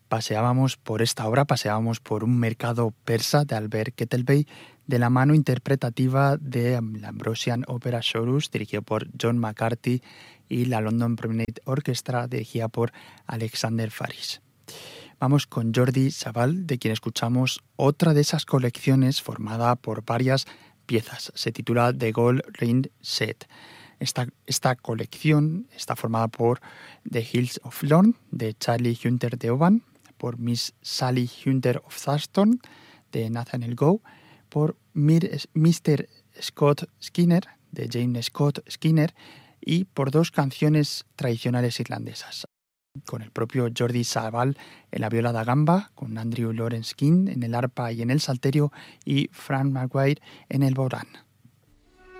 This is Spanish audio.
paseábamos por un mercado persa de Albert Kettelbey de la mano interpretativa de la Ambrosian Opera Chorus, dirigido por John McCarthy, y la London Promenade Orchestra, dirigida por Alexander Faris. Vamos con Jordi Savall, de quien escuchamos otra de esas colecciones formada por varias piezas. Se titula The Gold Ring Set. Esta colección está formada por The Hills of Lorne, de Charlie Hunter de Oban, por Miss Sally Hunter of Thurston, de Nathaniel Gow, por Mr. Scott Skinner, de James Scott Skinner, y por dos canciones tradicionales irlandesas, con el propio Jordi Savall en la viola da gamba, con Andrew Lawrence King en el arpa y en el salterio, y Frank Maguire en el bodhrán.